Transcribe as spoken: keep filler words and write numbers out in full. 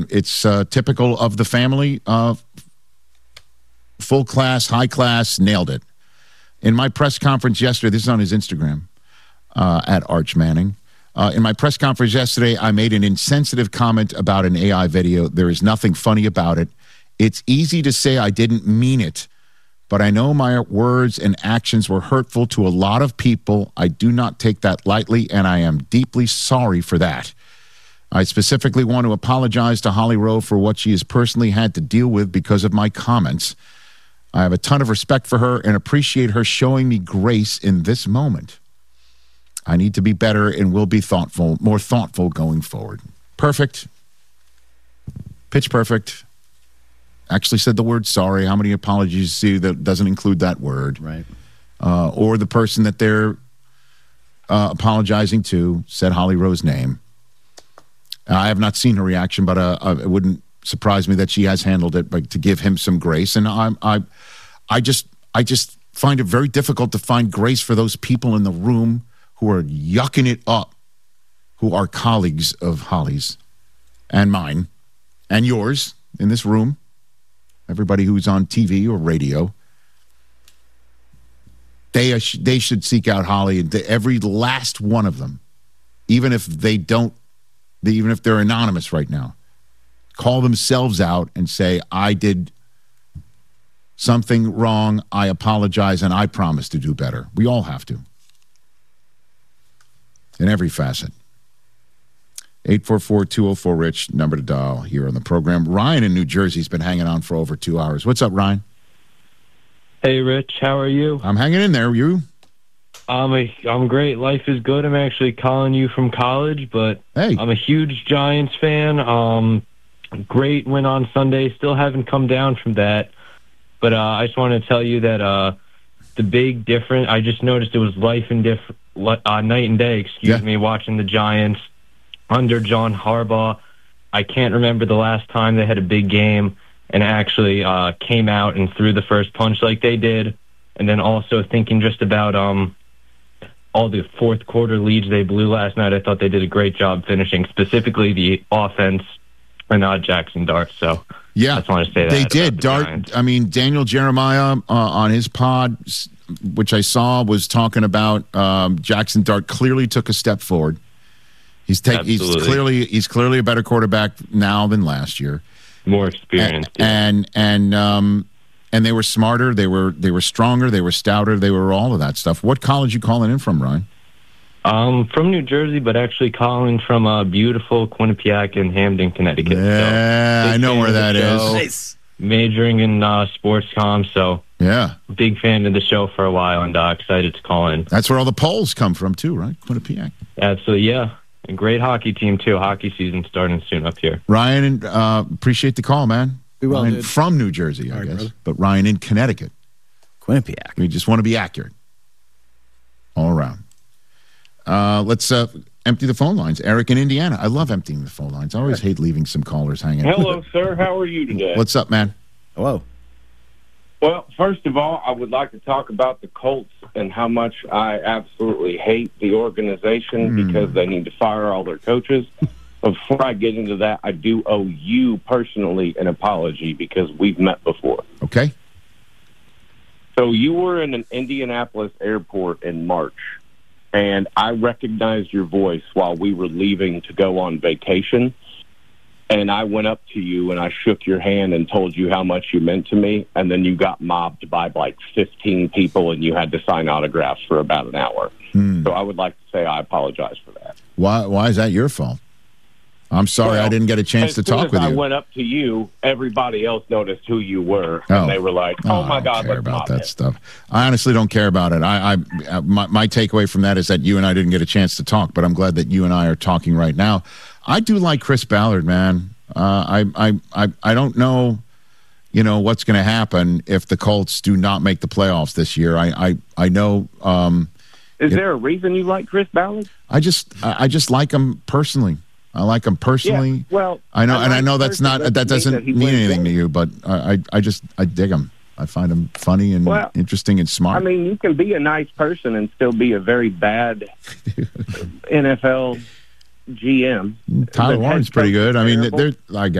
it's uh, typical of the family. Uh, full class, high class, nailed it. In my press conference yesterday, this is on his Instagram, uh, at Arch Manning. Uh, in my press conference yesterday, I made an insensitive comment about an A I video. There is nothing funny about it. It's easy to say I didn't mean it, but I know my words and actions were hurtful to a lot of people. I do not take that lightly, and I am deeply sorry for that. I specifically want to apologize to Holly Rowe for what she has personally had to deal with because of my comments. I have a ton of respect for her and appreciate her showing me grace in this moment. I need to be better and will be thoughtful, more thoughtful going forward. Perfect. Pitch perfect. Actually said the word sorry. How many apologies see that doesn't include that word? Right. Uh, or the person that they're uh, apologizing to said Holly Rowe's name. I have not seen her reaction, but uh, uh, it wouldn't surprise me that she has handled it, but to give him some grace. And I, I, I just, I just find it very difficult to find grace for those people in the room who are yucking it up, who are colleagues of Holly's and mine and yours in this room. Everybody who's on T V or radio, they are, they should seek out Holly, and every last one of them, even if they don't, even if they're anonymous right now, call themselves out and say, I did something wrong, I apologize, and I promise to do better. We all have to. In every facet. eight four four, two oh four, RICH, number to dial here on the program. Ryan in New Jersey has been hanging on for over two hours. What's up, Ryan? Hey, Rich. How are you? I'm hanging in there. You? I'm, a, I'm great. Life is good. I'm actually calling you from college, but hey. I'm a huge Giants fan. Um, great win on Sunday. Still haven't come down from that. But uh, I just want to tell you that uh, the big difference, I just noticed it was life and diff- uh, night and day, excuse yeah. me, watching the Giants under John Harbaugh. I can't remember the last time they had a big game and actually uh, came out and threw the first punch like they did. And then also thinking just about um, all the fourth quarter leads they blew last night. I thought they did a great job finishing, specifically the offense and not Jackson Dart. So yeah, I just want to say that. They did. The Dart, Giants. I mean, Daniel Jeremiah uh, on his pod, which I saw, was talking about um, Jackson Dart clearly took a step forward. He's take, he's clearly he's clearly a better quarterback now than last year. More experienced. And yeah. and and, um, and they were smarter, they were they were stronger, they were stouter, they were all of that stuff. What college you calling in from, Ryan? Um, from New Jersey, but actually calling from uh, beautiful Quinnipiac in Hamden, Connecticut. Yeah, so, I know where that is. Nice. Majoring in uh, sports comm, so yeah, big fan of the show for a while, and uh, excited to call in. That's where all the polls come from, too, right? Quinnipiac. Absolutely, yeah. And great hockey team, too. Hockey season starting soon up here. Ryan, uh, appreciate the call, man. Be well, Ryan dude. From New Jersey, I right, guess. brother. But Ryan in Connecticut. Quinnipiac. We just want to be accurate. All around. Uh, let's uh, empty the phone lines. Eric in Indiana. I love emptying the phone lines. I always hate leaving some callers hanging. Hello, sir. How are you today? What's up, man? Hello. Well, first of all, I would like to talk about the Colts and how much I absolutely hate the organization Mm. because they need to fire all their coaches. But before I get into that, I do owe you personally an apology because we've met before. Okay. So you were in an Indianapolis airport in March, and I recognized your voice while we were leaving to go on vacation. And I went up to you and I shook your hand and told you how much you meant to me. And then you got mobbed by like fifteen people and you had to sign autographs for about an hour. Hmm. So I would like to say I apologize for that. Why Why is that your fault? I'm sorry Well, I didn't get a chance as to soon talk as with I you. went up to you, everybody else noticed who you were. Oh. And they were like, oh, Oh, my I God, don't care let's about mob that him. stuff. I honestly don't care about it. I, I my, my takeaway from that is that you and I didn't get a chance to talk, but I'm glad that you and I are talking right now. I do like Chris Ballard, man. Uh, I, I I I don't know, you know, what's going to happen if the Colts do not make the playoffs this year. I I I know. Um, Is it, there a reason you like Chris Ballard? I just I, I just like him personally. I like him personally. Yeah, well, I know, I and I like know that's not personally that doesn't that he mean wins anything to games. you, but I, I I just I dig him. I find him funny and Well, interesting and smart. I mean, you can be a nice person and still be a very bad N F L G M. Tyler The Warren's head pretty coach is good. I mean, terrible. they're I